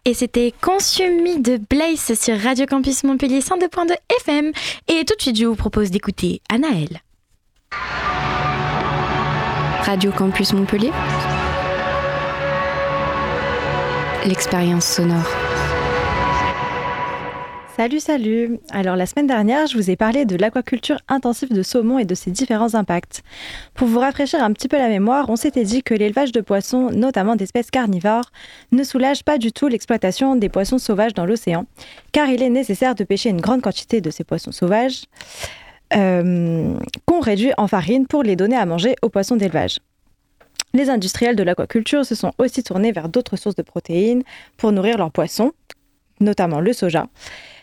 Et c'était Consumi de Blaze sur Radio Campus Montpellier 102.2 FM. Et tout de suite, je vous propose d'écouter Anaël. Radio Campus Montpellier. L'expérience sonore. Salut. Alors la semaine dernière, je vous ai parlé de l'aquaculture intensive de saumon et de ses différents impacts. Pour vous rafraîchir un petit peu la mémoire, on s'était dit que l'élevage de poissons, notamment d'espèces carnivores, ne soulage pas du tout l'exploitation des poissons sauvages dans l'océan, car il est nécessaire de pêcher une grande quantité de ces poissons sauvages qu'on réduit en farine pour les donner à manger aux poissons d'élevage. Les industriels de l'aquaculture se sont aussi tournés vers d'autres sources de protéines pour nourrir leurs poissons, notamment le soja.